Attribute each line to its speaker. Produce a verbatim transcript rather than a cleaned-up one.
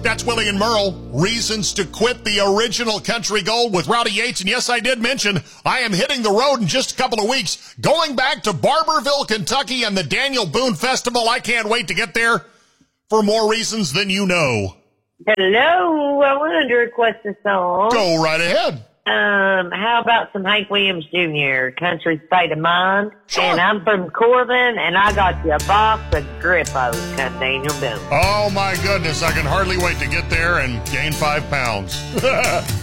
Speaker 1: That's Willie and Merle. Reasons to quit the original Country Gold with Rowdy Yates. And yes, I did mention I am hitting the road in just a couple of weeks, going back to Barberville, Kentucky and the Daniel Boone Festival. I can't wait to get there for more reasons than you know.
Speaker 2: Hello, I wanted to request a song.
Speaker 1: Go right ahead.
Speaker 2: Um, how about some Hank Williams Junior, Country State of Mind?
Speaker 1: Sure.
Speaker 2: And I'm from Corbin, and I got you a box of Grippos, cut Daniel Boone.
Speaker 1: Oh, my goodness. I can hardly wait to get there and gain five pounds.